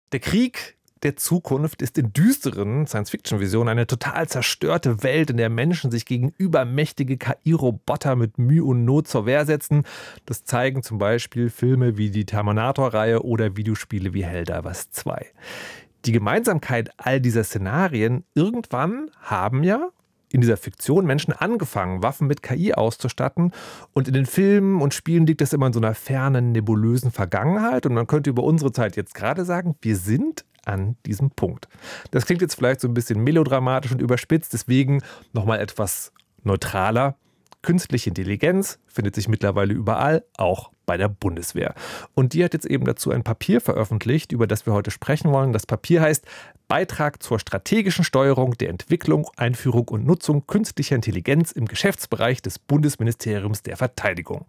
Der Krieg der Zukunft ist in düsteren Science-Fiction-Visionen eine total zerstörte Welt, in der Menschen sich gegen übermächtige KI-Roboter mit Mühe und Not zur Wehr setzen. Das zeigen zum Beispiel Filme wie die Terminator-Reihe oder Videospiele wie Helldivers 2. Die Gemeinsamkeit all dieser Szenarien: irgendwann haben ja in dieser Fiktion Menschen angefangen, Waffen mit KI auszustatten. Und in den Filmen und Spielen liegt das immer in so einer fernen, nebulösen Vergangenheit. Und man könnte über unsere Zeit jetzt gerade sagen, wir sind an diesem Punkt. Das klingt jetzt vielleicht so ein bisschen melodramatisch und überspitzt, deswegen nochmal etwas neutraler. Künstliche Intelligenz findet sich mittlerweile überall, auch bei der Bundeswehr. Und die hat jetzt eben dazu ein Papier veröffentlicht, über das wir heute sprechen wollen. Das Papier heißt Beitrag zur strategischen Steuerung der Entwicklung, Einführung und Nutzung künstlicher Intelligenz im Geschäftsbereich des Bundesministeriums der Verteidigung.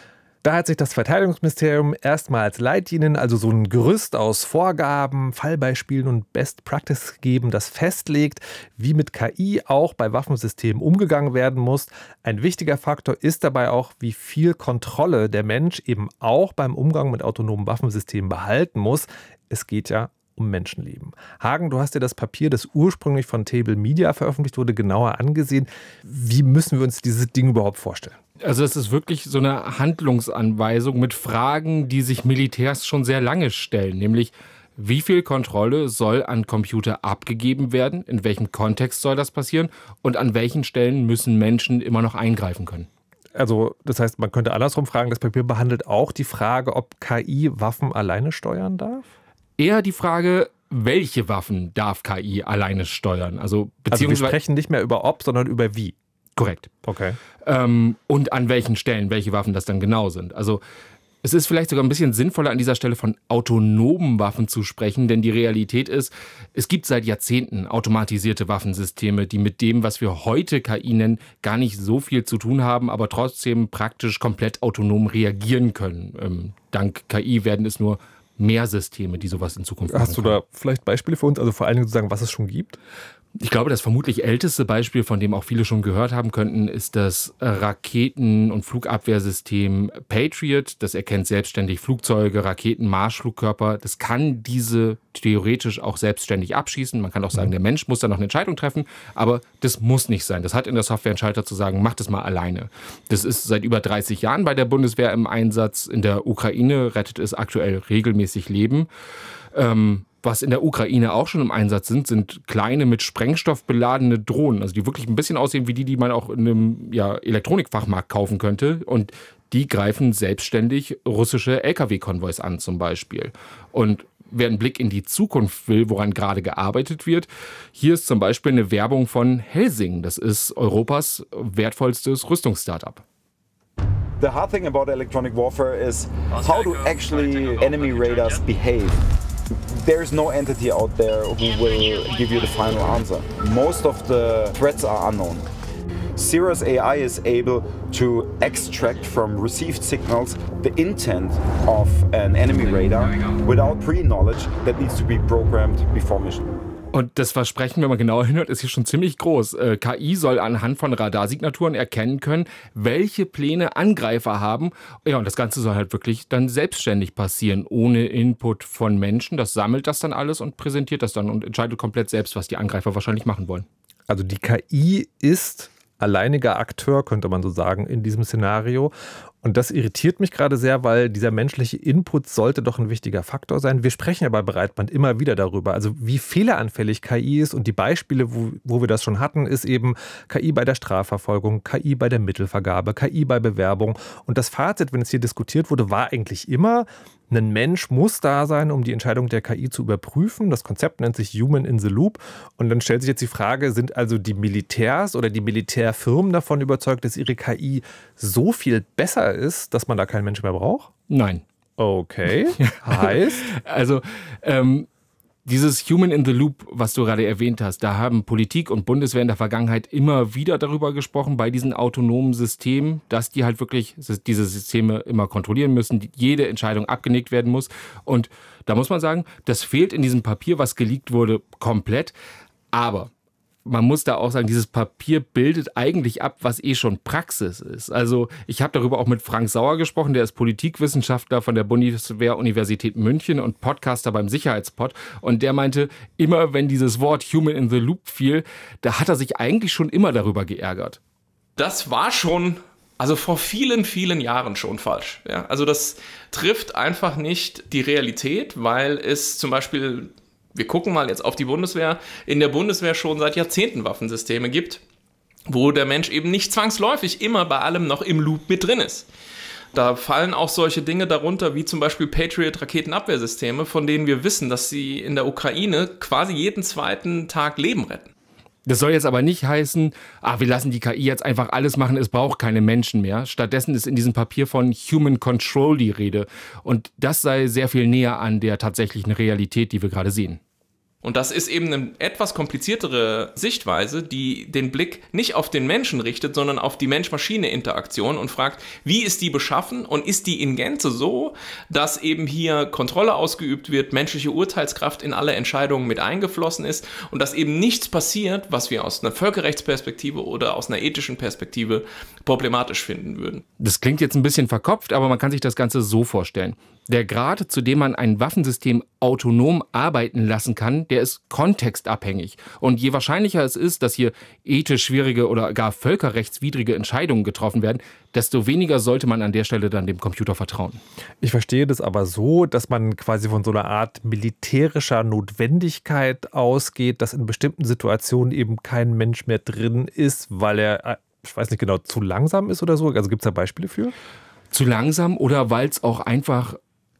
Da hat sich das Verteidigungsministerium erstmal als Leitlinien, also so ein Gerüst aus Vorgaben, Fallbeispielen und Best Practice gegeben, das festlegt, wie mit KI auch bei Waffensystemen umgegangen werden muss. Ein wichtiger Faktor ist dabei auch, wie viel Kontrolle der Mensch eben auch beim Umgang mit autonomen Waffensystemen behalten muss. Es geht ja um Menschenleben. Hagen, du hast dir das Papier, das ursprünglich von Table Media veröffentlicht wurde, genauer angesehen. Wie müssen wir uns dieses Ding überhaupt vorstellen? Also es ist wirklich so eine Handlungsanweisung mit Fragen, die sich Militärs schon sehr lange stellen, nämlich wie viel Kontrolle soll an Computer abgegeben werden, in welchem Kontext soll das passieren und an welchen Stellen müssen Menschen immer noch eingreifen können. Also das heißt, man könnte andersrum fragen, das Papier behandelt auch die Frage, ob KI Waffen alleine steuern darf? Eher die Frage, welche Waffen darf KI alleine steuern? Also wir sprechen nicht mehr über ob, sondern über wie. Korrekt. Okay. Und an welchen Stellen, welche Waffen das dann genau sind. Also es ist vielleicht sogar ein bisschen sinnvoller, an dieser Stelle von autonomen Waffen zu sprechen, denn die Realität ist, es gibt seit Jahrzehnten automatisierte Waffensysteme, die mit dem, was wir heute KI nennen, gar nicht so viel zu tun haben, aber trotzdem praktisch komplett autonom reagieren können. Dank KI werden es nur mehr Systeme, die sowas in Zukunft machen Hast du da vielleicht Beispiele für uns? Also vor allen Dingen sozusagen, was es schon gibt? Ich glaube, das vermutlich älteste Beispiel, von dem auch viele schon gehört haben könnten, ist das Raketen- und Flugabwehrsystem Patriot. Das erkennt selbstständig Flugzeuge, Raketen, Marschflugkörper. Das kann diese theoretisch auch selbstständig abschießen. Man kann auch sagen, der Mensch muss da noch eine Entscheidung treffen, aber das muss nicht sein. Das hat in der Software einen Schalter zu sagen, mach das mal alleine. Das ist seit über 30 Jahren bei der Bundeswehr im Einsatz. In der Ukraine rettet es aktuell regelmäßig Leben. Was in der Ukraine auch schon im Einsatz sind kleine mit Sprengstoff beladene Drohnen, also die wirklich ein bisschen aussehen wie die man auch in einem Elektronikfachmarkt kaufen könnte. Und die greifen selbstständig russische Lkw-Konvois an zum Beispiel. Und wer einen Blick in die Zukunft will, woran gerade gearbeitet wird, hier ist zum Beispiel eine Werbung von Helsing. Das ist Europas wertvollstes Rüstungsstartup. The hard thing about electronic warfare is how do actually enemy radars behave. There's no entity out there who will give you the final answer. Most of the threats are unknown. Cirrus AI is able to extract from received signals the intent of an enemy radar without pre-knowledge that needs to be programmed before mission. Und das Versprechen, wenn man genauer hinhört, ist hier schon ziemlich groß. KI soll anhand von Radarsignaturen erkennen können, welche Pläne Angreifer haben. Ja, und das Ganze soll halt wirklich dann selbstständig passieren, ohne Input von Menschen. Das sammelt das dann alles und präsentiert das dann und entscheidet komplett selbst, was die Angreifer wahrscheinlich machen wollen. Also die KI ist alleiniger Akteur, könnte man so sagen, in diesem Szenario. Und das irritiert mich gerade sehr, weil dieser menschliche Input sollte doch ein wichtiger Faktor sein. Wir sprechen ja bei Breitband immer wieder darüber, also wie fehleranfällig KI ist. Und die Beispiele, wo wir das schon hatten, ist eben KI bei der Strafverfolgung, KI bei der Mittelvergabe, KI bei Bewerbung. Und das Fazit, wenn es hier diskutiert wurde, war eigentlich immer, ein Mensch muss da sein, um die Entscheidung der KI zu überprüfen. Das Konzept nennt sich Human in the Loop. Und dann stellt sich jetzt die Frage, sind also die Militärs oder die Militärfirmen davon überzeugt, dass ihre KI so viel besser ist, dass man da keinen Mensch mehr braucht? Nein. Okay, heißt? Also dieses Human in the Loop, was du gerade erwähnt hast, da haben Politik und Bundeswehr in der Vergangenheit immer wieder darüber gesprochen, bei diesen autonomen Systemen, dass die halt wirklich diese Systeme immer kontrollieren müssen, jede Entscheidung abgenickt werden muss. Und da muss man sagen, das fehlt in diesem Papier, was geleakt wurde, komplett. Aber man muss da auch sagen, dieses Papier bildet eigentlich ab, was schon Praxis ist. Also ich habe darüber auch mit Frank Sauer gesprochen, der ist Politikwissenschaftler von der Bundeswehr-Universität München und Podcaster beim Sicherheitspod. Und der meinte, immer wenn dieses Wort Human in the Loop fiel, da hat er sich eigentlich schon immer darüber geärgert. Das war schon, also vor vielen, vielen Jahren schon falsch. Ja? Also das trifft einfach nicht die Realität, weil es zum Beispiel... Wir gucken mal jetzt auf die Bundeswehr. In der Bundeswehr schon seit Jahrzehnten Waffensysteme gibt, wo der Mensch eben nicht zwangsläufig immer bei allem noch im Loop mit drin ist. Da fallen auch solche Dinge darunter, wie zum Beispiel Patriot-Raketenabwehrsysteme, von denen wir wissen, dass sie in der Ukraine quasi jeden zweiten Tag Leben retten. Das soll jetzt aber nicht heißen, wir lassen die KI jetzt einfach alles machen, es braucht keine Menschen mehr. Stattdessen ist in diesem Papier von Human Control die Rede. Und das sei sehr viel näher an der tatsächlichen Realität, die wir gerade sehen. Und das ist eben eine etwas kompliziertere Sichtweise, die den Blick nicht auf den Menschen richtet, sondern auf die Mensch-Maschine-Interaktion und fragt, wie ist die beschaffen und ist die in Gänze so, dass eben hier Kontrolle ausgeübt wird, menschliche Urteilskraft in alle Entscheidungen mit eingeflossen ist und dass eben nichts passiert, was wir aus einer Völkerrechtsperspektive oder aus einer ethischen Perspektive problematisch finden würden. Das klingt jetzt ein bisschen verkopft, aber man kann sich das Ganze so vorstellen. Der Grad, zu dem man ein Waffensystem autonom arbeiten lassen kann, der ist kontextabhängig. Und je wahrscheinlicher es ist, dass hier ethisch schwierige oder gar völkerrechtswidrige Entscheidungen getroffen werden, desto weniger sollte man an der Stelle dann dem Computer vertrauen. Ich verstehe das aber so, dass man quasi von so einer Art militärischer Notwendigkeit ausgeht, dass in bestimmten Situationen eben kein Mensch mehr drin ist, weil er, ich weiß nicht genau, zu langsam ist oder so. Also gibt es da Beispiele für? Zu langsam oder weil es auch einfach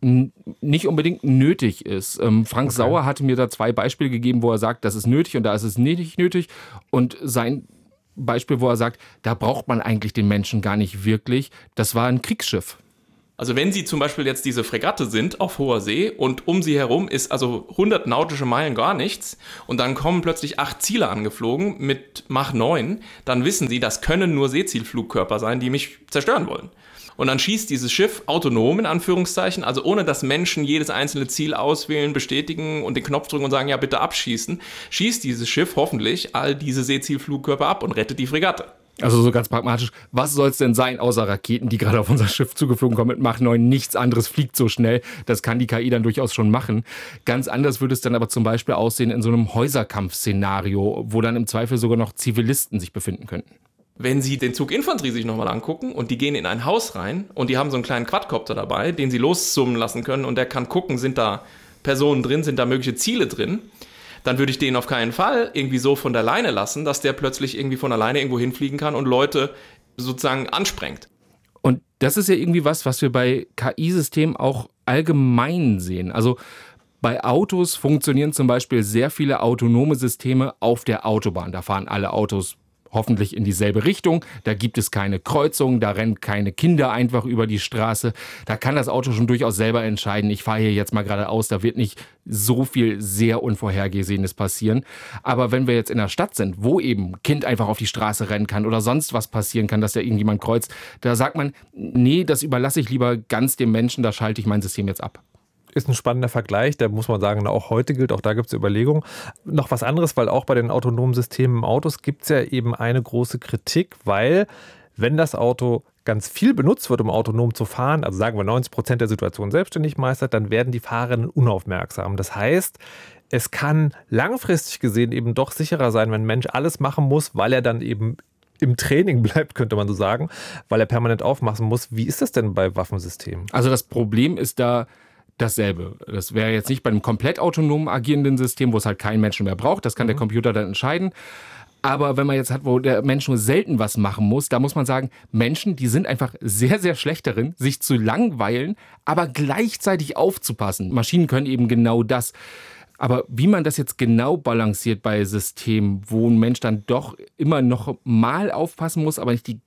nicht unbedingt nötig ist. Frank Sauer hatte mir da 2 Beispiele gegeben, wo er sagt, das ist nötig und da ist es nicht nötig. Und sein Beispiel, wo er sagt, da braucht man eigentlich den Menschen gar nicht wirklich, das war ein Kriegsschiff. Also wenn Sie zum Beispiel jetzt diese Fregatte sind auf hoher See und um sie herum ist also 100 nautische Meilen gar nichts und dann kommen plötzlich 8 Ziele angeflogen mit Mach 9, dann wissen Sie, das können nur Seezielflugkörper sein, die mich zerstören wollen. Und dann schießt dieses Schiff autonom, in Anführungszeichen, also ohne dass Menschen jedes einzelne Ziel auswählen, bestätigen und den Knopf drücken und sagen, ja bitte abschießen, schießt dieses Schiff hoffentlich all diese Seezielflugkörper ab und rettet die Fregatte. Also so ganz pragmatisch, was soll es denn sein, außer Raketen, die gerade auf unser Schiff zugeflogen kommen mit Mach 9, nichts anderes fliegt so schnell, das kann die KI dann durchaus schon machen. Ganz anders würde es dann aber zum Beispiel aussehen in so einem Häuserkampfszenario, wo dann im Zweifel sogar noch Zivilisten sich befinden könnten. Wenn Sie den Zug Infanterie sich nochmal angucken und die gehen in ein Haus rein und die haben so einen kleinen Quadcopter dabei, den Sie loszoomen lassen können und der kann gucken, sind da Personen drin, sind da mögliche Ziele drin, dann würde ich den auf keinen Fall irgendwie so von der Leine lassen, dass der plötzlich irgendwie von alleine irgendwo hinfliegen kann und Leute sozusagen ansprengt. Und das ist ja irgendwie was wir bei KI-Systemen auch allgemein sehen. Also bei Autos funktionieren zum Beispiel sehr viele autonome Systeme auf der Autobahn. Da fahren alle Autos hoffentlich in dieselbe Richtung. Da gibt es keine Kreuzung, da rennen keine Kinder einfach über die Straße. Da kann das Auto schon durchaus selber entscheiden, ich fahre hier jetzt mal geradeaus, da wird nicht so viel sehr Unvorhergesehenes passieren. Aber wenn wir jetzt in der Stadt sind, wo eben ein Kind einfach auf die Straße rennen kann oder sonst was passieren kann, dass da irgendjemand kreuzt, da sagt man, nee, das überlasse ich lieber ganz dem Menschen, da schalte ich mein System jetzt ab. Ist ein spannender Vergleich, da muss man sagen, auch heute gilt, auch da gibt es Überlegungen. Noch was anderes, weil auch bei den autonomen Systemen im Autos gibt es ja eben eine große Kritik, weil wenn das Auto ganz viel benutzt wird, um autonom zu fahren, also sagen wir 90% der Situation selbstständig meistert, dann werden die Fahrerinnen unaufmerksam. Das heißt, es kann langfristig gesehen eben doch sicherer sein, wenn ein Mensch alles machen muss, weil er dann eben im Training bleibt, könnte man so sagen, weil er permanent aufmachen muss. Wie ist das denn bei Waffensystemen? Also das Problem ist da dasselbe. Das wäre jetzt nicht bei einem komplett autonom agierenden System, wo es halt keinen Menschen mehr braucht. Das kann der Computer dann entscheiden. Aber wenn man jetzt hat, wo der Mensch nur selten was machen muss, da muss man sagen, Menschen, die sind einfach sehr, sehr schlecht darin, sich zu langweilen, aber gleichzeitig aufzupassen. Maschinen können eben genau das. Aber wie man das jetzt genau balanciert bei Systemen, wo ein Mensch dann doch immer noch mal aufpassen muss, aber nicht die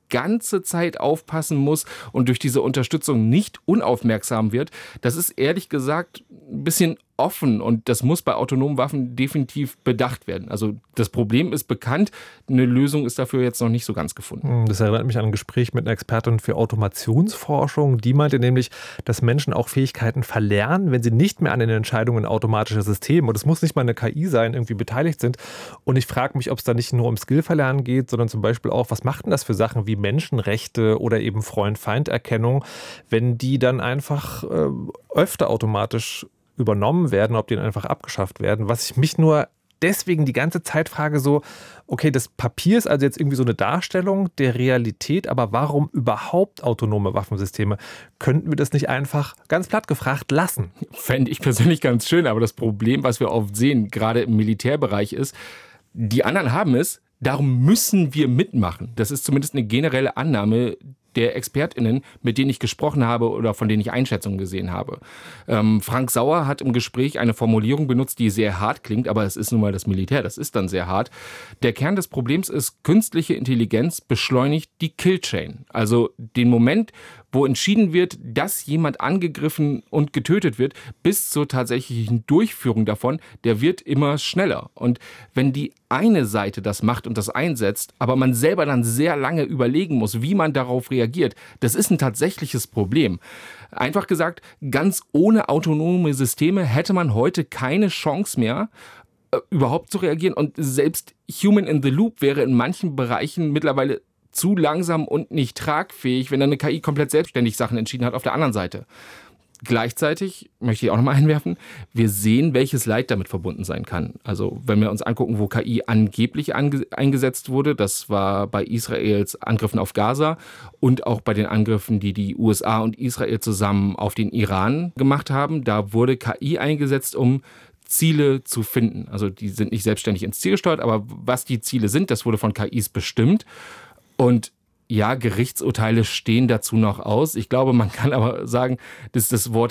ganze Zeit aufpassen muss und durch diese Unterstützung nicht unaufmerksam wird, das ist ehrlich gesagt ein bisschen offen und das muss bei autonomen Waffen definitiv bedacht werden. Also das Problem ist bekannt, eine Lösung ist dafür jetzt noch nicht so ganz gefunden. Das erinnert mich an ein Gespräch mit einer Expertin für Automationsforschung. Die meinte nämlich, dass Menschen auch Fähigkeiten verlernen, wenn sie nicht mehr an den Entscheidungen automatischer Systeme, und es muss nicht mal eine KI sein, irgendwie beteiligt sind. Und ich frage mich, ob es da nicht nur um Skillverlernen geht, sondern zum Beispiel auch, was macht denn das für Sachen wie Menschenrechte oder eben Freund-Feind-Erkennung, wenn die dann einfach öfter automatisch übernommen werden, ob die dann einfach abgeschafft werden. Was ich mich nur deswegen die ganze Zeit frage, so, okay, das Papier ist also jetzt irgendwie so eine Darstellung der Realität, aber warum überhaupt autonome Waffensysteme? Könnten wir das nicht einfach, ganz platt gefragt, lassen? Fände ich persönlich ganz schön, aber das Problem, was wir oft sehen, gerade im Militärbereich ist, die anderen haben es, darum müssen wir mitmachen. Das ist zumindest eine generelle Annahme der ExpertInnen, mit denen ich gesprochen habe oder von denen ich Einschätzungen gesehen habe. Frank Sauer hat im Gespräch eine Formulierung benutzt, die sehr hart klingt, aber es ist nun mal das Militär, das ist dann sehr hart. Der Kern des Problems ist, künstliche Intelligenz beschleunigt die Killchain. Also den Moment, wo entschieden wird, dass jemand angegriffen und getötet wird, bis zur tatsächlichen Durchführung davon, der wird immer schneller. Und wenn die eine Seite das macht und das einsetzt, aber man selber dann sehr lange überlegen muss, wie man darauf reagiert, das ist ein tatsächliches Problem. Einfach gesagt, ganz ohne autonome Systeme hätte man heute keine Chance mehr, überhaupt zu reagieren. Und selbst Human in the Loop wäre in manchen Bereichen mittlerweile zu langsam und nicht tragfähig, wenn dann eine KI komplett selbstständig Sachen entschieden hat auf der anderen Seite. Gleichzeitig möchte ich auch nochmal einwerfen, wir sehen, welches Leid damit verbunden sein kann. Also wenn wir uns angucken, wo KI angeblich eingesetzt wurde, das war bei Israels Angriffen auf Gaza und auch bei den Angriffen, die die USA und Israel zusammen auf den Iran gemacht haben. Da wurde KI eingesetzt, um Ziele zu finden. Also die sind nicht selbstständig ins Ziel gesteuert, aber was die Ziele sind, das wurde von KIs bestimmt. Und ja, Gerichtsurteile stehen dazu noch aus. Ich glaube, man kann aber sagen, dass das Wort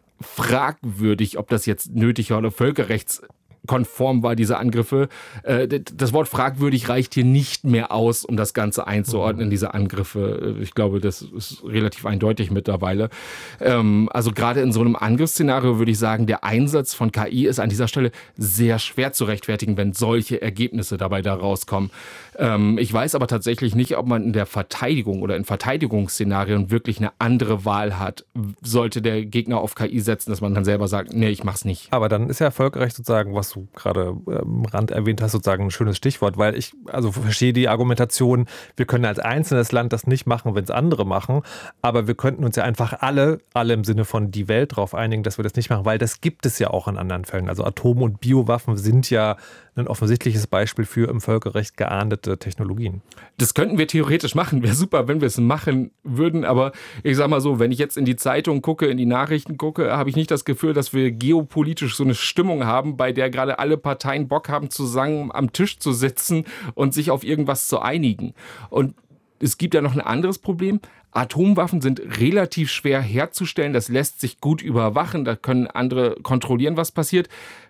fragwürdig, ob das jetzt nötig war oder völkerrechtskonform war, diese Angriffe. Das Wort fragwürdig reicht hier nicht mehr aus, um das Ganze einzuordnen, diese Angriffe. Ich glaube, das ist relativ eindeutig mittlerweile. Also gerade in so einem Angriffsszenario würde ich sagen, der Einsatz von KI ist an dieser Stelle sehr schwer zu rechtfertigen, wenn solche Ergebnisse dabei da rauskommen. Ich weiß aber tatsächlich nicht, ob man in der Verteidigung oder in Verteidigungsszenarien wirklich eine andere Wahl hat, sollte der Gegner auf KI setzen, dass man dann selber sagt, nee, ich mach's nicht. Aber dann ist ja Völkerrecht sozusagen, was du gerade am Rand erwähnt hast, sozusagen ein schönes Stichwort, weil ich verstehe die Argumentation, wir können als einzelnes Land das nicht machen, wenn es andere machen, aber wir könnten uns ja einfach alle im Sinne von die Welt darauf einigen, dass wir das nicht machen, weil das gibt es ja auch in anderen Fällen. Also Atom- und Biowaffen sind ja ein offensichtliches Beispiel für im Völkerrecht geahndete Technologien. Das könnten wir theoretisch machen. Wäre super, wenn wir es machen würden. Aber ich sag mal so, wenn ich jetzt in die Zeitung gucke, in die Nachrichten gucke, habe ich nicht das Gefühl, dass wir geopolitisch so eine Stimmung haben, bei der gerade alle Parteien Bock haben, zusammen am Tisch zu sitzen und sich auf irgendwas zu einigen. Und es gibt ja noch ein anderes Problem. Atomwaffen sind relativ schwer herzustellen. Das lässt sich gut überwachen. Da können andere kontrollieren, was passiert.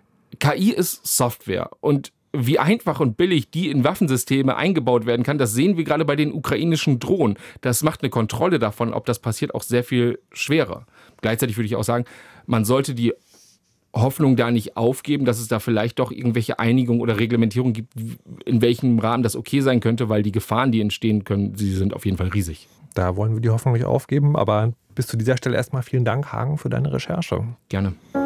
KI ist Software und wie einfach und billig die in Waffensysteme eingebaut werden kann, das sehen wir gerade bei den ukrainischen Drohnen. Das macht eine Kontrolle davon, ob das passiert, auch sehr viel schwerer. Gleichzeitig würde ich auch sagen, man sollte die Hoffnung da nicht aufgeben, dass es da vielleicht doch irgendwelche Einigungen oder Reglementierungen gibt, in welchem Rahmen das okay sein könnte, weil die Gefahren, die entstehen können, sie sind auf jeden Fall riesig. Da wollen wir die Hoffnung nicht aufgeben, aber bis zu dieser Stelle erstmal vielen Dank, Hagen, für deine Recherche. Gerne.